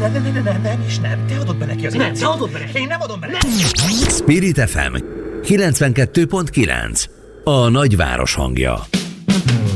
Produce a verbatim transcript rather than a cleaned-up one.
nem, nem, nem, nem, nem, és nem. Te adod be neki az Nem, te adod be neki. Én nem adom be neki. Spirit ef em kilencvenkettő pont kilenc. A nagyváros hangja.